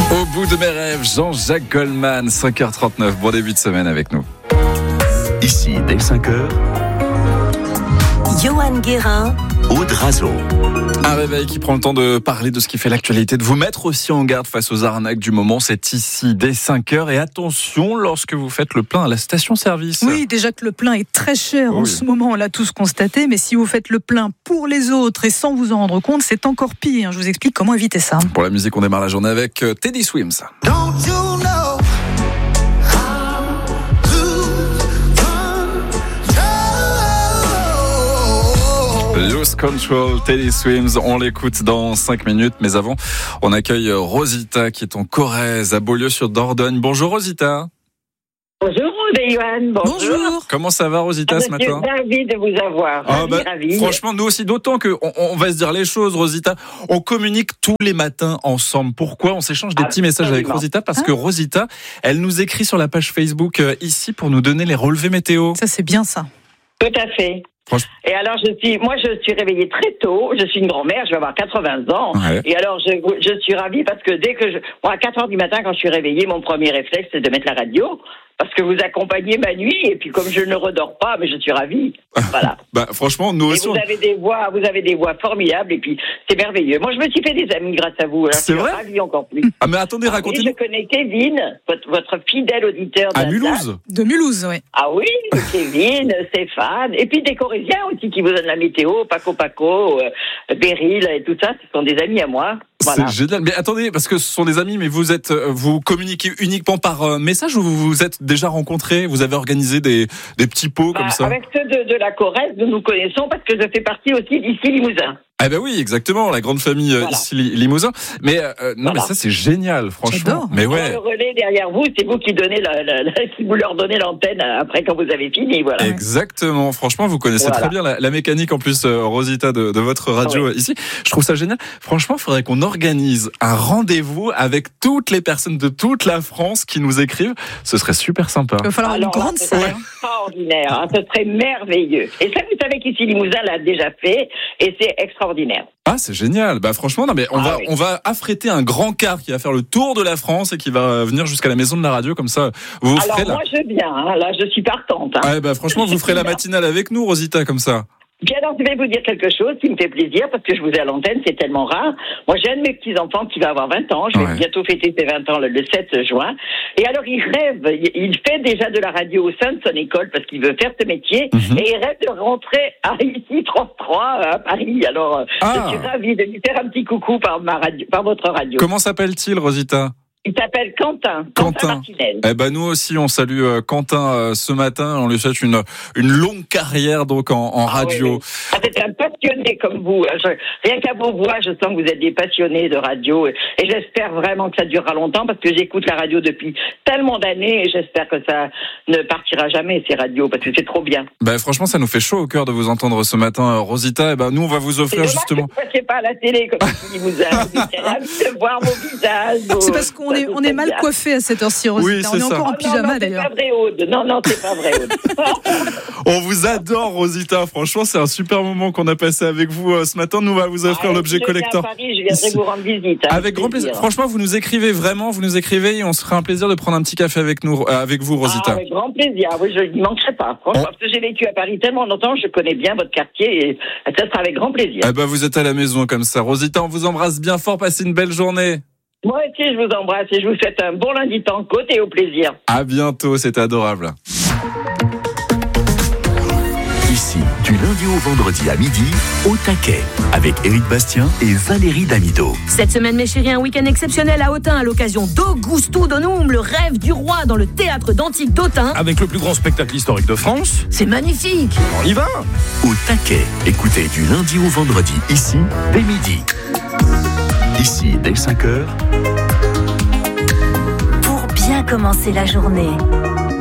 Au bout de mes rêves, Jean-Jacques Goldman, 5h39. Bon début de semaine avec nous. Ici, dès 5h, Johan Guérin, Aude Razo. Un réveil qui prend le temps de parler de ce qui fait l'actualité, de vous mettre aussi en garde face aux arnaques du moment. C'est ici dès 5h. Et attention lorsque vous faites le plein à la station-service. Oui, déjà que le plein est très cher en ce moment, on l'a tous constaté. Mais si vous faites le plein pour les autres et sans vous en rendre compte, c'est encore pire. Je vous explique comment éviter ça. Pour la musique, on démarre la journée avec Teddy Swims. Lose Control, Teddy Swims, on l'écoute dans 5 minutes, mais avant, on accueille Rosita qui est en Corrèze, à Beaulieu-sur-Dordogne. Bonjour Rosita. Bonjour Johan, bonjour. Comment ça va Rosita ce matin? Je suis ravie de vous avoir. Ravie. Franchement, nous aussi, d'autant qu'on va se dire les choses, Rosita. On communique tous les matins ensemble. Pourquoi? On s'échange des petits messages avec Rosita parce que Rosita, elle nous écrit sur la page Facebook ici pour nous donner les relevés météo. Ça, c'est bien ça. Tout à fait. Et alors, je suis réveillée très tôt. Je suis une grand-mère, je vais avoir 80 ans. Ouais. Et alors, je suis ravie parce que à 4 heures du matin, quand je suis réveillée, mon premier réflexe, c'est de mettre la radio. Parce que vous accompagnez ma nuit, et puis comme je ne redors pas, mais je suis ravie. Voilà. Franchement, nous aussi. Vous avez des voix formidables, et puis c'est merveilleux. Moi, je me suis fait des amis grâce à vous. Alors c'est vrai? Je suis ravie encore plus. Ah, mais attendez, racontez-nous. Oui, je connais Kevin, votre fidèle auditeur. À Mulhouse. De Mulhouse, oui. Ah oui, Kevin, Stéphane, et puis des Corésiens aussi qui vous donnent la météo, Paco, Beryl et tout ça, ce sont des amis à moi. Voilà. C'est génial. Mais attendez, parce que ce sont des amis, mais vous communiquez uniquement par message ou vous vous êtes déjà rencontrés? Vous avez organisé des petits pots comme ça? Avec ceux de la Corrèze, nous nous connaissons parce que je fais partie aussi d'ici Limousin. Eh ben oui, exactement, la grande famille ici Limousin. Mais mais ça c'est génial, franchement. J'adore. Mais ouais. Le relais derrière vous, c'est vous qui donnez vous leur donnez l'antenne après quand vous avez fini, voilà. Exactement. Franchement, vous connaissez très bien la mécanique en plus, Rosita, de votre radio ici. Je trouve ça génial. Franchement, il faudrait qu'on organise un rendez-vous avec toutes les personnes de toute la France qui nous écrivent. Ce serait super sympa. Il va falloir une grande salle. Extraordinaire, ce serait merveilleux. Et ça, vous savez qu'ici Limousin l'a déjà fait, et c'est extraordinaire. Ah, c'est génial. Franchement, non, mais on va affréter un grand car qui va faire le tour de la France et qui va venir jusqu'à la maison de la radio, comme ça. Vous ferez moi, je viens, là, je suis partante. Franchement, vous ferez la matinale avec nous, Rosita, comme ça. Puis alors, je vais vous dire quelque chose qui me fait plaisir, parce que je vous ai à l'antenne, c'est tellement rare. Moi, j'ai un de mes petits-enfants qui va avoir 20 ans. Je vais bientôt fêter ses 20 ans le 7 juin. Et alors, il rêve, il fait déjà de la radio au sein de son école, parce qu'il veut faire ce métier. Et il rêve de rentrer ici, 33, à Paris. Alors, je suis ravie de lui faire un petit coucou par votre radio. Comment s'appelle-t-il, Rosita? Il s'appelle Quentin Martinez. Nous aussi, on salue Quentin ce matin. On lui souhaite une longue carrière donc en radio. Oui. C'est un passionné comme vous. Rien qu'à vos voix, je sens que vous êtes des passionnés de radio. Et j'espère vraiment que ça durera longtemps parce que j'écoute la radio depuis tellement d'années et j'espère que ça ne partira jamais, ces radios, parce que c'est trop bien. Franchement, ça nous fait chaud au cœur de vous entendre ce matin, Rosita. Nous, on va vous offrir justement... C'est dommage que vous ne passiez pas à la télé comme si vous avez ravis de voir vos visages. C'est parce qu'on est mal coiffé à cette heure-ci, Rosita. Oui, on est encore en pyjama d'ailleurs. C'est pas vrai, Aude. Non, c'est pas vrai, Aude. On vous adore, Rosita. Franchement, c'est un super moment qu'on a passé avec vous ce matin. Nous, on va vous offrir l'objet collector. À Paris, je viendrai vous rendre visite. Avec grand plaisir. Franchement, vous nous écrivez et on se ferait un plaisir de prendre un petit café avec vous, Rosita. Avec grand plaisir. Oui, je n'y manquerai pas. Franchement, parce que j'ai vécu à Paris tellement longtemps, je connais bien votre quartier et ça sera avec grand plaisir. Vous êtes à la maison comme ça. Rosita, on vous embrasse bien fort. Passez une belle journée. Moi aussi, je vous embrasse et je vous souhaite un bon lundi temps côte et au plaisir. À bientôt, c'est adorable. Ici, du lundi au vendredi à midi, au taquet, avec Éric Bastien et Valérie Damido. Cette semaine, mes chéris, un week-end exceptionnel à Autun à l'occasion d'Augusto Donum, le rêve du roi dans le théâtre d'Antique d'Autun. Avec le plus grand spectacle historique de France. C'est magnifique. On y va. Au taquet, écoutez du lundi au vendredi, ici, dès midi. Ici, dès 5h. Pour bien commencer la journée.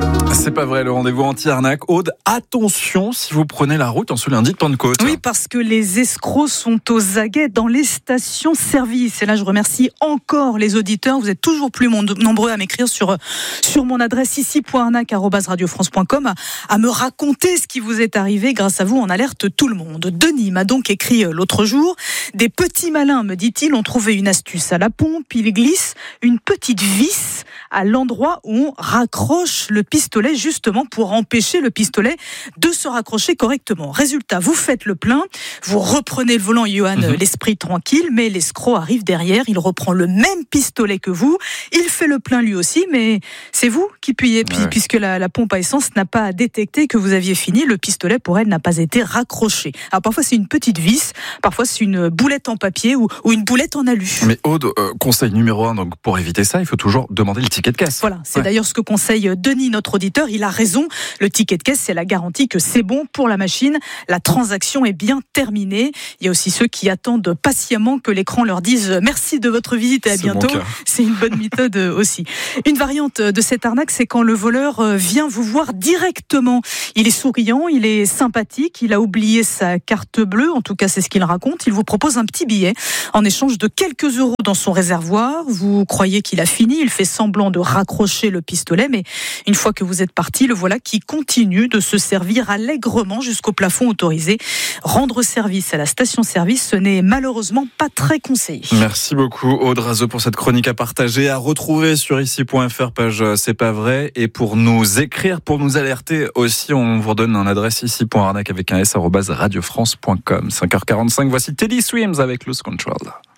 C'est pas vrai, le rendez-vous anti-arnaque. Aude, attention si vous prenez la route en ce lundi de Pentecôte. Oui, parce que les escrocs sont aux aguets dans les stations-service. Et là, je remercie encore les auditeurs. Vous êtes toujours plus nombreux à m'écrire sur mon adresse ici.arnaque@radiofrance.com à me raconter ce qui vous est arrivé. Grâce à vous, on alerte tout le monde. Denis m'a donc écrit l'autre jour. Des petits malins, me dit-il, ont trouvé une astuce à la pompe. Ils glissent une petite vis à l'endroit où on raccroche le pistolet, justement pour empêcher le pistolet de se raccrocher correctement. Résultat, vous faites le plein, vous reprenez le volant, Johan, l'esprit tranquille, mais l'escroc arrive derrière, il reprend le même pistolet que vous, il fait le plein lui aussi, mais c'est vous qui payez, puisque la pompe à essence n'a pas détecté que vous aviez fini, le pistolet pour elle n'a pas été raccroché. Alors parfois c'est une petite vis, parfois c'est une boulette en papier ou une boulette en alu. Mais Aude, conseil numéro 1, donc pour éviter ça, il faut toujours demander le ticket de caisse. Voilà, c'est d'ailleurs ce que conseille Denis, notre auditeur. Il a raison. Le ticket de caisse, c'est la garantie que c'est bon pour la machine. La transaction est bien terminée. Il y a aussi ceux qui attendent patiemment que l'écran leur dise merci de votre visite et à bientôt. C'est une bonne méthode aussi. Une variante de cette arnaque, c'est quand le voleur vient vous voir directement. Il est souriant, il est sympathique, il a oublié sa carte bleue. En tout cas, c'est ce qu'il raconte. Il vous propose un petit billet en échange de quelques euros dans son réservoir. Vous croyez qu'il a fini. Il fait semblant de raccrocher le pistolet, mais une fois que vous êtes parti, le voilà qui continue de se servir allègrement jusqu'au plafond autorisé. Rendre service à la station-service, ce n'est malheureusement pas très conseillé. Merci beaucoup Aude Razeau pour cette chronique à partager, à retrouver sur ici.fr, page C'est pas vrai. Et pour nous écrire, pour nous alerter aussi, on vous redonne un adresse ici.arnaque avec un s @radiofrance.com. 5h45, voici Teddy Swims avec Lose Control.